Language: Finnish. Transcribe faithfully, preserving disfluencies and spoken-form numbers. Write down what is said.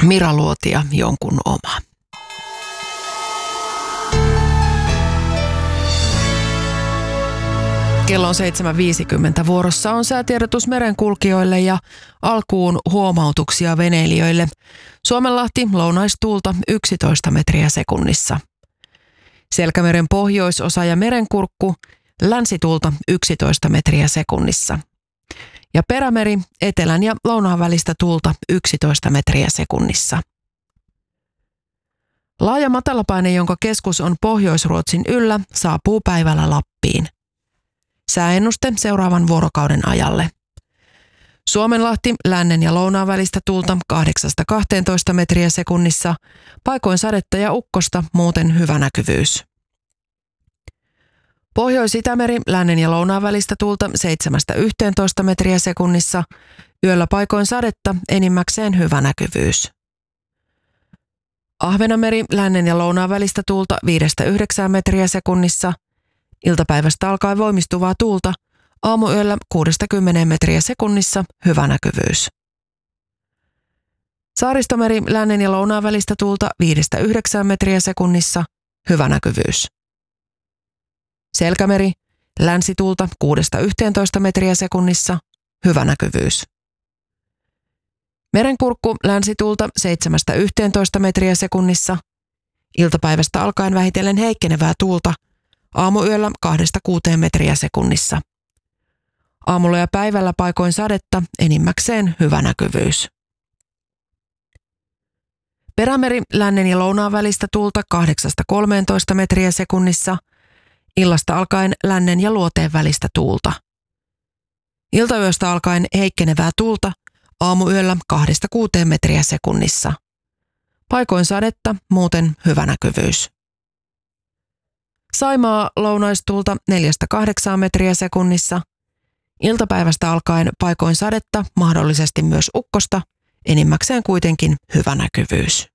Mira Luotia, jonkun oma. Kello on seitsemän viisikymmentä. Vuorossa on säätiedotus merenkulkijoille ja alkuun huomautuksia veneilijöille. Suomenlahti lounaistuulta yksitoista metriä sekunnissa. Selkämeren pohjoisosa ja Merenkurkku länsituulta yksitoista metriä sekunnissa. Ja Perämeri etelän ja lounaan välistä tuulta yksitoista metriä sekunnissa. Laaja matalapaine, jonka keskus on Pohjois-Ruotsin yllä, saapuu päivällä Lappiin. Sääennuste seuraavan vuorokauden ajalle. Suomenlahti lännen ja lounaan välistä tuulta kahdeksasta kahteentoista metriä sekunnissa, paikoin sadetta ja ukkosta, muuten hyvä näkyvyys. Pohjois-Itämeri lännen ja lounaan välistä tuulta seitsemästä yhteentoista metriä sekunnissa, yöllä paikoin sadetta, enimmäkseen hyvä näkyvyys. Ahvenanmeri lännen ja lounaan välistä tuulta viidestä yhdeksään metriä sekunnissa, iltapäivästä alkaen voimistuvaa tuulta, aamuyöllä kuudesta kymmeneen metriä sekunnissa, hyvä näkyvyys. Saaristomeri lännen ja lounaan välistä tuulta viidestä yhdeksään metriä sekunnissa, hyvä näkyvyys. Selkämeri länsituulta kuudesta yhteentoista metriä sekunnissa, hyvä näkyvyys. Merenkurkku länsituulta seitsemästä yhteentoista metriä sekunnissa, iltapäivästä alkaen vähitellen heikkenevää tuulta, aamuyöllä kahdesta kuuteen metriä sekunnissa. Aamulla ja päivällä paikoin sadetta, enimmäkseen hyvä näkyvyys. Perämeri lännen ja lounaan välistä tuulta kahdeksasta kolmeentoista metriä sekunnissa, illasta alkaen lännen ja luoteen välistä tuulta. Iltayöstä alkaen heikkenevää tuulta, aamuyöllä kahdesta kuuteen metriä sekunnissa. Paikoin sadetta, muuten hyvä näkyvyys. Saimaa lounaistuulta neljästä kahdeksaan metriä sekunnissa, iltapäivästä alkaen paikoin sadetta, mahdollisesti myös ukkosta, enimmäkseen kuitenkin hyvä näkyvyys.